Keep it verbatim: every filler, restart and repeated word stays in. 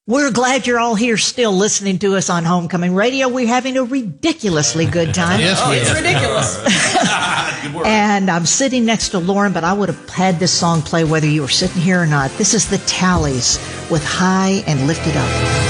We're glad you're all here still listening to us on Homecoming Radio. We're having a ridiculously good time. Yes, Oh, we it's are. ridiculous. Good work. And I'm sitting next to Lauren, but I would have had this song play whether you were sitting here or not. This is the Tallies with High and Lifted Up.